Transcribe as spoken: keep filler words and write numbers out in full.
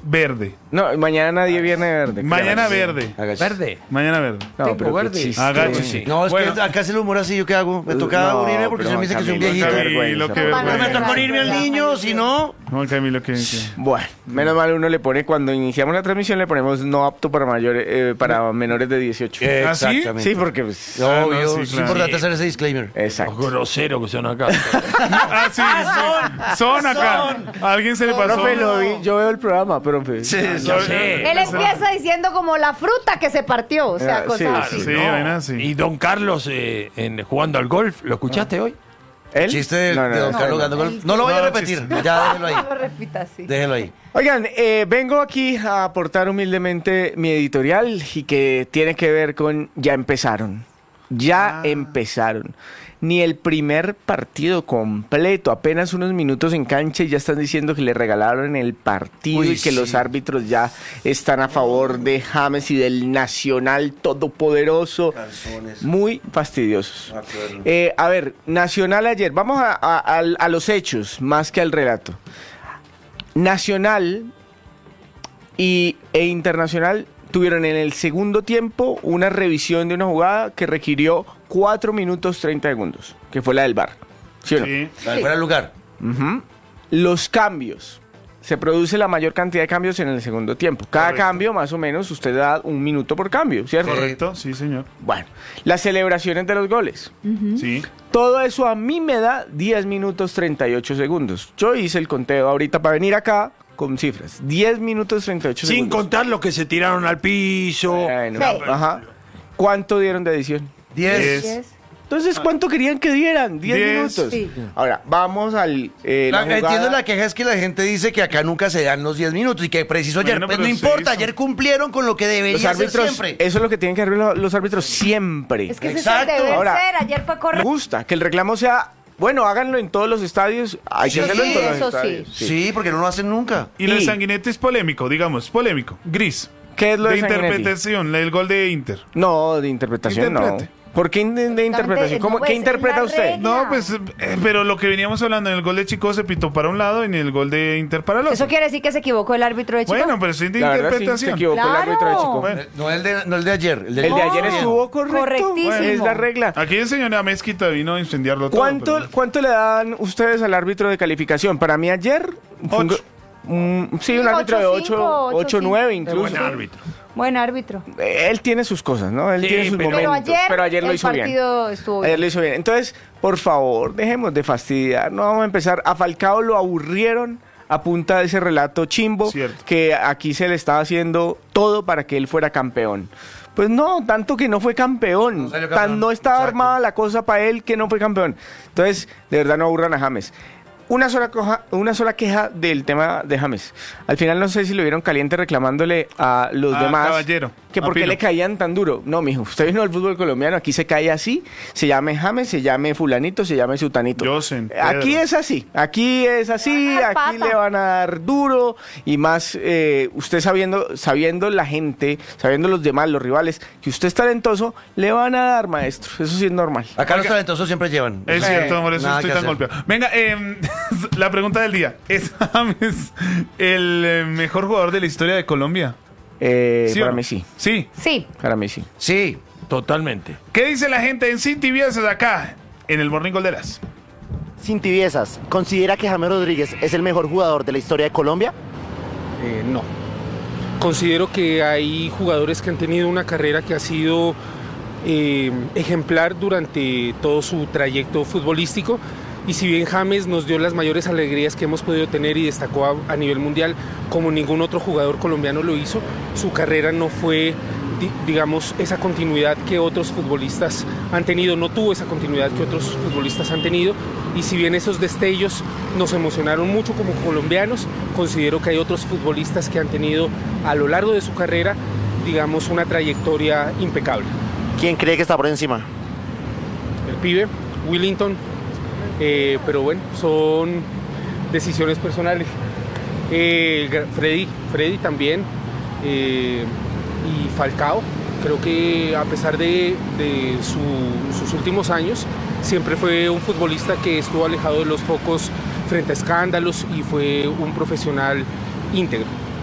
verde. No, mañana nadie viene verde. Mañana verde. Verde. Mañana verde. No, Tengo pero verde. qué chiste. Agáchese. No, es Bueno. que acá es el humor así, ¿yo qué hago? Me toca No, unirme porque pero se me dice que soy un Camilo, viejito. qué Camilo, vergüenza. qué No me vergüenza. toca unirme al niño, si no... Juan Camilo, que... Bueno, menos mal uno le pone, cuando iniciamos la transmisión le ponemos no apto para mayores, eh, para menores de dieciocho. ¿Ah, sí? Exactamente. Sí, porque... pues, Ah, no, Obvio, sí, es claro. importante hacer ese disclaimer. exacto. Los groseros que son acá. Ah, sí, sí. Son acá. A alguien se le pasó. Profe, lo vi, yo veo el programa, pero... pues, Sí, sí, Lo- sí. Él empieza diciendo como la fruta que se partió, o sea, Ah, cosas sí, así. Sí, No. vaina así. Y don Carlos eh, en, jugando al golf, ¿lo escuchaste hoy? ¿Él? Chiste de, No, no, de Don no, Carlos no. jugando golf. No lo vaya a No, repetir, chiste. ya déjelo ahí. No lo repita así. Déjelo ahí. Oigan, eh, vengo aquí a aportar humildemente mi editorial y que tiene que ver con ya empezaron. Ya empezaron. Ni el primer partido completo, apenas unos minutos en cancha y ya están diciendo que le regalaron el partido Uy, y que sí. los árbitros ya están a favor de James y del Nacional todopoderoso. Calzones. Muy fastidiosos. De acuerdo. Eh, a ver, Nacional ayer, vamos a, a- a- a los hechos más que al relato. Nacional y, e Internacional tuvieron en el segundo tiempo una revisión de una jugada que requirió cuatro minutos treinta segundos, que fue la del V A R. ¿Sí o no? Sí. Dale, fuera de lugar. Ujú. Los cambios. Se produce la mayor cantidad de cambios en el segundo tiempo. Cada Correcto. cambio, más o menos, usted da un minuto por cambio, ¿cierto? Correcto, sí, señor. Bueno, las celebraciones de los goles. Sí. Todo eso a mí me da diez minutos treinta y ocho segundos. Yo hice el conteo ahorita para venir acá con cifras. diez minutos treinta y ocho Sin segundos. contar los que se tiraron al piso. Bueno, Sí. ajá. ¿Cuánto dieron de edición? Diez. Diez. Yes. Entonces, ¿cuánto querían que dieran? diez Diez. minutos. Sí. Ahora, vamos al... eh, la La- jugada. entiendo la queja es que la gente dice que acá nunca se dan los diez minutos y que preciso ayer. Bueno, Pues pero no se importa, hizo. ayer cumplieron con lo que Los debería ser árbitros, siempre. eso es lo que tienen que hacer los, los árbitros siempre. Es que ese Exacto. es el deber Ahora, ser. Ayer fue Me correcto. gusta que el reclamo sea, bueno, háganlo en todos los estadios. Hay que Sí, hacerlo en todos eso los sí. estadios. Sí, porque no lo hacen nunca. Y el Y- sanguinete es polémico, digamos, polémico. Gris. ¿Qué es lo de, De Sanguinetti? interpretación, el gol de Inter. No, de interpretación Interprete. no. ¿Por qué in- de, de interpretación? ¿Cómo, no, pues, ¿Qué interpreta la usted? regla. No, pues, eh, pero lo que veníamos hablando, en el gol de Chico se pitó para un lado y en el gol de Inter para el otro. Eso quiere decir que se equivocó el árbitro de Chico. Bueno, pero sí de La verdad sí, se interpretación. equivocó el árbitro de Claro. Chico. Bueno. No el de, no el de ayer. El de, El de ayer No. estuvo correcto. Correctísimo. Es la regla. Aquí el señor Amezquita vino a incendiarlo todo. ¿Cuánto, pero- ¿Cuánto le dan ustedes al árbitro de calificación? Para mí ayer... fue un- Ocho. un- sí, un Sí, árbitro de ocho, ocho, cinco, ocho, ocho, nueve cinco. Qué incluso. buen árbitro. Buen árbitro. Eh, Él tiene sus cosas, ¿no? Él Sí, tiene sus pero- Pero momentos. ayer, pero ayer lo el hizo bien. partido estuvo bien. Ayer lo hizo bien. Entonces, por favor, dejemos de fastidiar. No vamos a empezar. A Falcao lo aburrieron a punta de ese relato chimbo Cierto. que aquí se le estaba haciendo todo para que él fuera campeón. Pues no, tanto que no fue campeón. No salió Tan campeón. no estaba Exacto. armada la cosa para él que no fue campeón. Entonces, de verdad no aburran a James. Una sola, coja- una sola queja del tema de James. Al final no sé si lo vieron caliente reclamándole a los A demás Caballero, que a por qué Pino. le caían tan duro. No, mijo, usted vino al fútbol colombiano, aquí se cae así, se llame James, se llame fulanito, se llame sutanito. Yosen, Aquí Pedro. es así, aquí es así, Le van a dar aquí pata. le van a dar duro y más eh, usted sabiendo, sabiendo la gente, sabiendo los demás, los rivales, que usted es talentoso, le van a dar maestro. Eso sí es normal. Acá los talentosos siempre llevan. Es Eh, cierto, por eso nada estoy que tan hacer. golpeado. Venga, eh, la pregunta del día. ¿Es James el eh, mejor jugador de la historia de Colombia? Eh, ¿Sí o para no? mí sí, Sí. Sí. para mí sí. Sí. Totalmente. ¿Qué dice la gente en Sin Tibiezas acá, en el Morning Golderas? Sin tibiezas, ¿considera que James Rodríguez es el mejor jugador de la historia de Colombia? Eh, no. Considero que hay jugadores que han tenido una carrera que ha sido eh, ejemplar durante todo su trayecto futbolístico. Y si bien James nos dio las mayores alegrías que hemos podido tener y destacó a, a nivel mundial como ningún otro jugador colombiano lo hizo, su carrera no fue, di- digamos, esa continuidad que otros futbolistas han tenido, no tuvo esa continuidad que otros futbolistas han tenido. Y si bien esos destellos nos emocionaron mucho como colombianos, considero que hay otros futbolistas que han tenido a lo largo de su carrera, digamos, una trayectoria impecable. ¿Quién cree que está por encima? El pibe, Willington, eh, pero bueno, son decisiones personales. Eh, gra- Freddy, Freddy también, eh, y Falcao, creo que a pesar de, de su- sus últimos años, siempre fue un futbolista que estuvo alejado de los focos frente a escándalos y fue un profesional íntegro.